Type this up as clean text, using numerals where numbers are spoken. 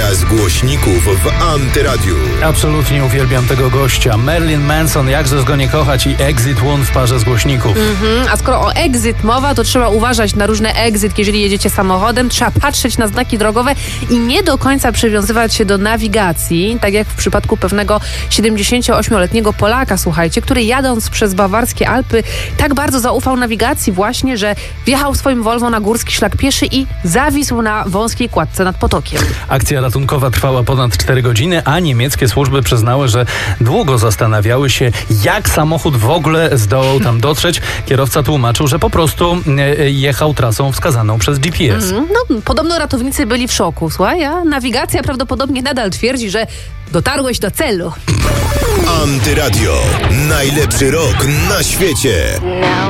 Teraz głośników w Antyradiu. Absolutnie uwielbiam tego gościa. Marilyn Manson, jakżeż go nie kochać, i Exit One w parze z głośników. A skoro o exit mowa, to trzeba uważać na różne exit, jeżeli jedziecie samochodem. Trzeba patrzeć na znaki drogowe i nie do końca przywiązywać się do nawigacji, tak jak w przypadku pewnego 78-letniego Polaka, słuchajcie, który jadąc przez bawarskie Alpy tak bardzo zaufał nawigacji właśnie, że wjechał swoim Volvo na górski szlak pieszy i zawisł na wąskiej kładce nad potokiem. Akcja ratunkowa trwała ponad 4 godziny, a niemieckie służby przyznały, że długo zastanawiały się, jak samochód w ogóle zdołał tam dotrzeć. Kierowca tłumaczył, że po prostu jechał trasą wskazaną przez GPS. Podobno ratownicy byli w szoku, słuchaj, a nawigacja prawdopodobnie nadal twierdzi, że dotarłeś do celu. Antyradio. Najlepszy rok na świecie.